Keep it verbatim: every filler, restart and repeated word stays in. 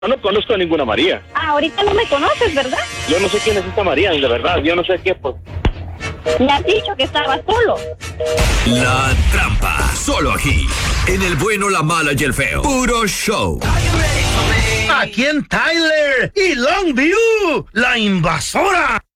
Yo no conozco a ninguna María. Ah, ahorita no me conoces, ¿verdad? Yo no sé quién es esta María, de verdad. Yo no sé qué, pues. Me has dicho que estaba solo. La Trampa, solo aquí, en El Bueno, la Mala y el Feo. Puro show. Aquí en Tyler y Longview, la invasora.